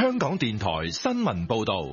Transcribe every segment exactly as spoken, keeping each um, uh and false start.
香港電台新聞報道。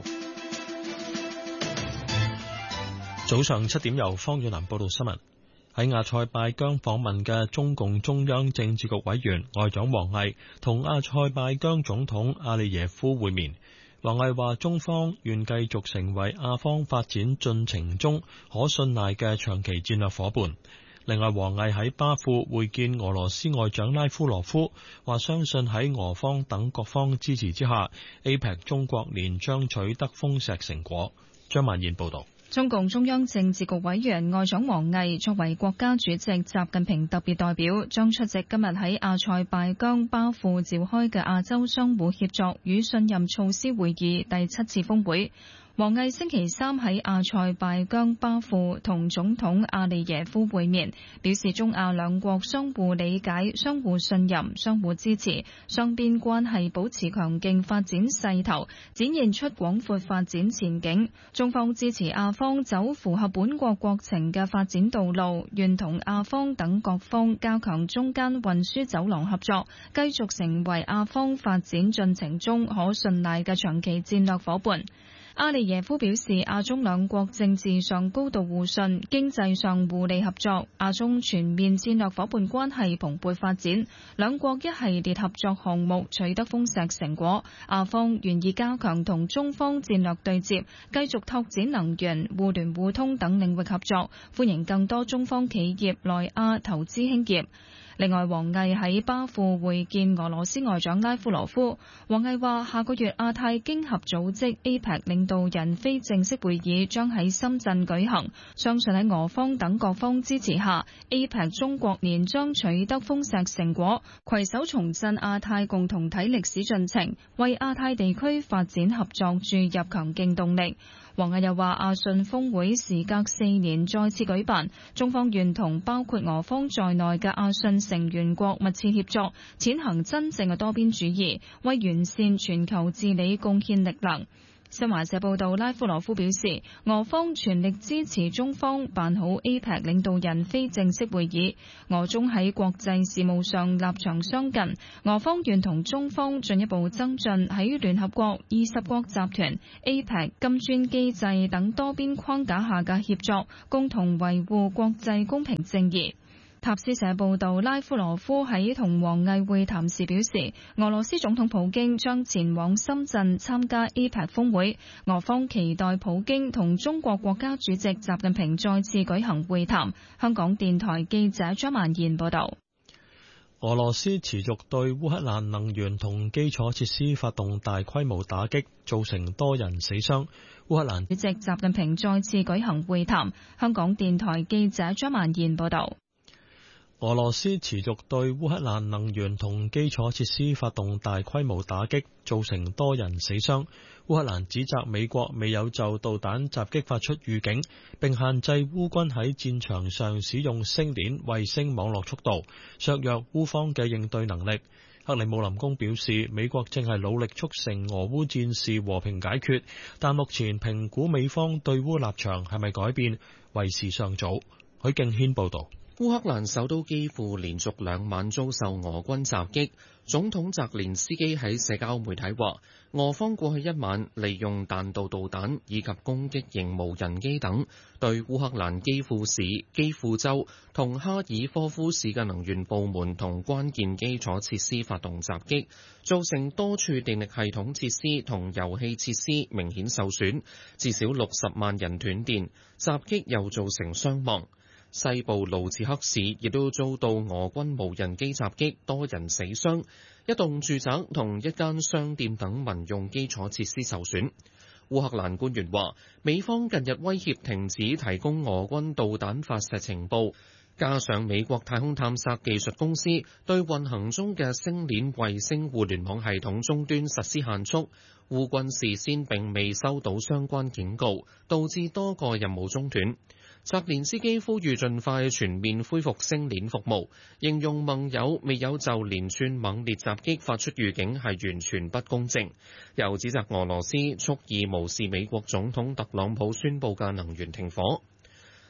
早上七點由方遠南報道新聞。喺亞塞拜疆訪問嘅中共中央政治局委員外長王毅同亞塞拜疆總統阿利耶夫會面。王毅話：中方願繼續成為亞方發展進程中可信賴嘅長期戰略夥伴。另外，王毅喺巴庫會見俄羅斯外長拉夫羅夫，話相信喺俄方等各方支持之下 ，A P E C 中國年將取得豐碩成果。張曼燕報道。 中共中央政治局委員外長王毅作為國家主席習近平特別代表，將出席今日喺亞塞拜疆巴庫召開嘅亞洲相互協作與信任措施會議第七次峰會。王毅星期三喺亞塞拜疆巴庫同總統阿利耶夫會面，表示中亞兩國相互理解、相互信任、相互支持，雙邊關係保持強勁發展勢頭，展現出廣闊發展前景。中方支持亞方走符合本國國情嘅發展道路，願同亞方等各方加強中間運輸走廊合作，繼續成為亞方發展進程中可信賴嘅長期戰略夥伴。阿利耶夫表示，亞中兩國政治上高度互信，經濟上互利合作，亞中全面戰略夥伴關係蓬勃發展，兩國一系列合作項目取得豐碩成果。亞方願意加強同中方戰略對接，繼續拓展能源、互聯互通等領域合作，歡迎更多中方企業來亞投資興業。另外，王毅喺巴庫會見俄羅斯外長拉夫羅夫。王毅話：下個月亞太經合組織 A P E C 領導人非正式會議將喺深圳舉行，相信喺俄方等各方支持下 ，A P E C 中國年將取得豐碩成果，攜手重振亞太共同體歷史進程，為亞太地區發展合作注入強勁動力。王毅又話：亞信峰會時隔四年再次舉辦，中方願同包括俄方在內嘅亞信成員國密切協作，踐行真正嘅多邊主義，為完善全球治理貢獻力量。新華社報道，拉夫羅夫表示，俄方全力支持中方辦好 A P E C 領導人非正式會議，俄中喺國際事務上立場相近，俄方願同中方進一步增進喺聯合國、二十國集團、A P E C 金磚機制等多邊框架下嘅協作，共同維護國際公平正義。塔斯社報道，拉夫羅夫喺同王毅會談時表示，俄羅斯總統普京將前往深圳參加 A P E C 峰會，俄方期待普京同中國國家主席習近平再次舉行會談。香港電台記者張曼燕報道。 俄羅斯持續對烏克蘭能源同基礎設施發動大規模打擊，造成多人死傷。烏克蘭主席習近平再次舉行會談。香港電台記者張曼燕報道。 俄羅斯持續對烏克蘭能源同基礎設施發動大規模打擊，造成多人死傷。烏克蘭指責美國未有就導彈襲擊發出預警，並限制烏軍喺戰場上使用星鏈衛星網絡速度，削弱烏方嘅應對能力。克里姆林宮表示，美國正係努力促成俄烏戰事和平解決，但目前評估美方對烏立場係咪改變，為時尚早。許敬軒報導。 烏克蘭首都基輔連續兩晚遭受俄軍襲擊，總統澤連斯基喺社交媒體話，俄方過去一晚利用彈道導彈以及攻擊型無人機等，對烏克蘭基輔市、基輔州同哈爾科夫市嘅能源部門同關鍵基礎設施發動襲擊，造成多處電力系統設施同油氣設施明顯受損，至少六十萬人斷電，襲擊又造成傷亡。西部盧茨克市亦都遭到俄軍無人機襲擊，多人死傷，一棟住宅同一間商店等民用基礎設施受損。烏克蘭官員話，美方近日威脅停止提供俄軍導彈發射情報，加上美國太空探索技術公司對運行中嘅星鏈衛星互聯網系統終端實施限速，烏軍事先並未收到相關警告，導致多個任務中斷。澤連斯基呼籲盡快全面恢復星鏈服務，形容盟友未有就連串猛烈襲擊發出預警係完全不公正，又指責俄羅斯蓄意無視美國總統特朗普宣布嘅能源停火。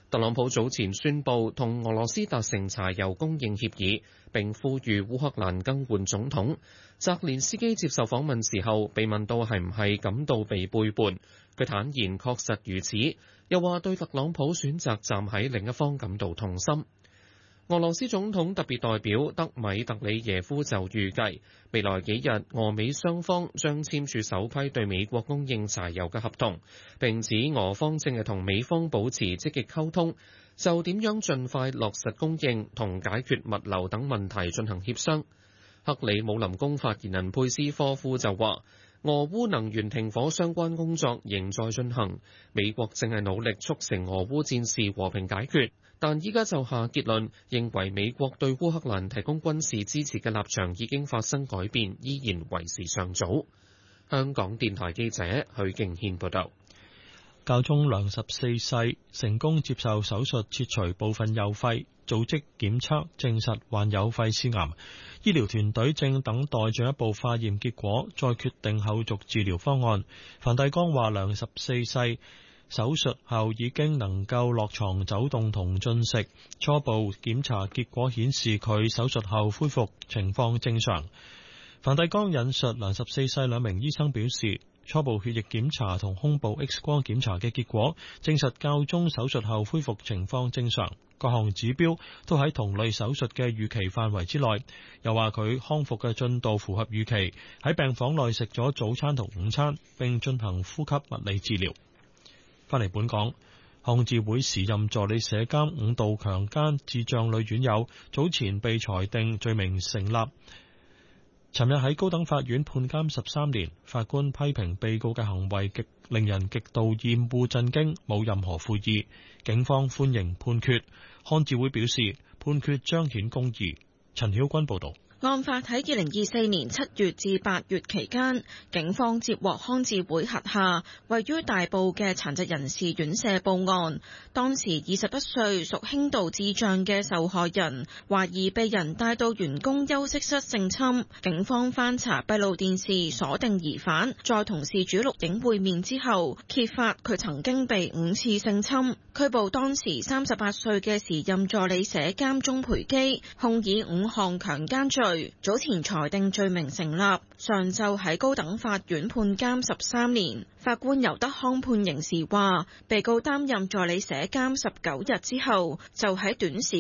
特朗普早前宣布同俄羅斯達成柴油供應協議，並呼籲烏克蘭更換總統。澤連斯基接受訪問時候被問到係唔係感到被背叛，佢坦言確實如此，又話對特朗普選擇站喺另一方感到痛心。俄羅斯總統特別代表德米特里耶夫就預計，未來幾日俄美雙方將簽署首批對美國供應柴油嘅合同，並指俄方正係同美方保持積極溝通，就點樣盡快落實供應同解決物流等問題進行協商。克里姆林宮發言人佩斯科夫就話，俄烏能源停火相關工作仍在進行，美國正係努力促成俄烏戰事和平解決。但依家就下結論，認為美國對烏克蘭提供軍事支持嘅立場已經發生改變，依然為時尚早。香港電台記者許敬軒報道。 教宗良十四世成功接受手術切除部分右肺，組織檢測證實患有肺腺癌，醫療團隊正等待進一步化驗結果，再決定後續治療方案。梵蒂岡話良十四世手術後已經能夠落床走動同進食，初步檢查結果顯示佢手術後恢復情況正常。梵蒂岡引述良十四世兩名醫生表示，初步血液檢查同胸部 X 光檢查嘅結果證實教宗手術後恢復情況正常，各項指標都喺同類手術嘅預期範圍之內。又話佢康復嘅進度符合預期，喺病房內食咗早餐同午餐，並進行呼吸物理治療。翻嚟本港，康智會時任助理社監五度強姦智障女院友，早前被裁定罪名成立，尋日喺高等法院判監十三年。法官批評被告嘅行為極令人極度厭惡震驚，冇任何悔意。警方歡迎判決，康智會表示判決彰顯公義。陳曉君報道。 案發喺二零二四年七月至八月期間，警方接獲康智會轄下位於大埔嘅殘疾人士院舍報案。當時二十一歲屬輕度智障嘅受害人懷疑被人帶到員工休息室性侵，警方翻查閉路電視鎖定疑犯，再同事主錄影會面之後，揭發佢曾經被五次性侵，拘捕當時三十八歲嘅時任助理社監鍾培基，控以五項強姦罪。早前裁定罪名成立，上晝喺高等法院判監十三年。法官尤德康判刑時話，被告擔任助理社監十九日之後，就喺短時